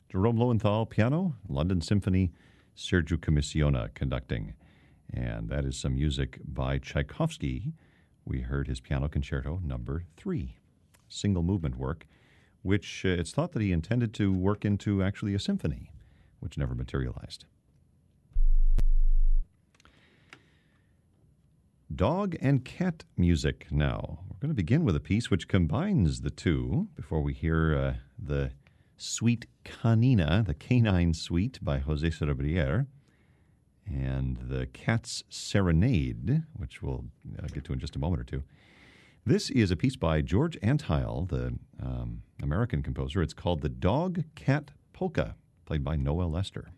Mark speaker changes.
Speaker 1: Jerome Lowenthal, piano. London Symphony, Sergiu Commissiona conducting. And that is some music by Tchaikovsky. We heard his Piano Concerto Number 3, single movement work, which it's thought that he intended to work into actually a symphony, which never materialized. Dog and cat music now. We're going to begin with a piece which combines the two before we hear the Suite Canina, the Canine Suite by José Sorabrier, and the Cat's Serenade, which we'll get to in just a moment or two. This is a piece by George Antheil, the American composer. It's called the Dog Cat Polka, played by Noel Lester.